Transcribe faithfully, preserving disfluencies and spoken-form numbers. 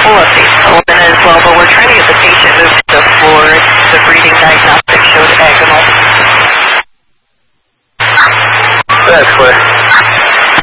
full of face colon as well, but we're trying to get the patient moved to the floor. The breathing diagnostic showed agonal. That's clear.